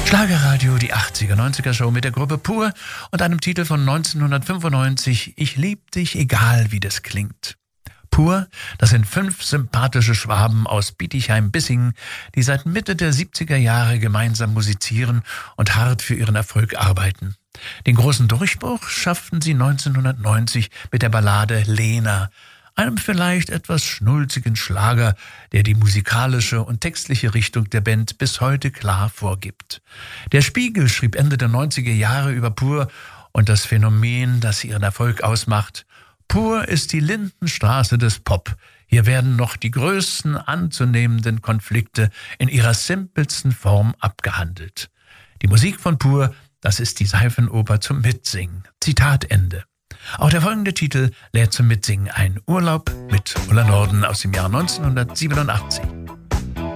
Schlagerradio, die 80er-90er-Show mit der Gruppe Pur und einem Titel von 1995, Ich lieb dich, egal wie das klingt. Pur, das sind 5 sympathische Schwaben aus Bietigheim-Bissingen, die seit Mitte der 70er Jahre gemeinsam musizieren und hart für ihren Erfolg arbeiten. Den großen Durchbruch schafften sie 1990 mit der Ballade Lena, einem vielleicht etwas schnulzigen Schlager, der die musikalische und textliche Richtung der Band bis heute klar vorgibt. Der Spiegel schrieb Ende der 90er Jahre über Pur und das Phänomen, das ihren Erfolg ausmacht: Pur ist die Lindenstraße des Pop. Hier werden noch die größten anzunehmenden Konflikte in ihrer simpelsten Form abgehandelt. Die Musik von Pur, das ist die Seifenoper zum Mitsingen. Zitat Ende. Auch der folgende Titel lädt zum Mitsingen ein: Urlaub mit Ulla Norden aus dem Jahr 1987.